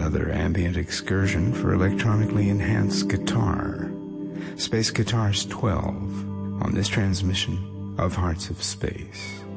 another ambient excursion for electronically enhanced guitar. Space Guitars 12 on this transmission of Hearts of Space.